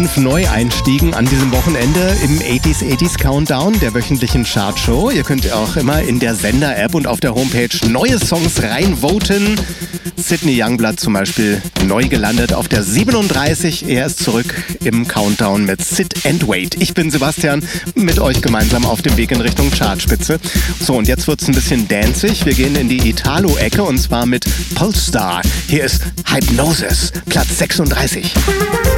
5 Neueinstiegen an diesem Wochenende im 80s Countdown, der wöchentlichen Chartshow. Ihr könnt auch immer in der Sender-App und auf der Homepage neue Songs reinvoten. Sydney Youngblood zum Beispiel neu gelandet auf der 37. Er ist zurück im Countdown mit Sit and Wait. Ich bin Sebastian, mit euch gemeinsam auf dem Weg in Richtung Chartspitze. So, und jetzt wird's ein bisschen danzig. Wir gehen in die Italo-Ecke und zwar mit Polestar. Hier ist Hypnosis, Platz 36.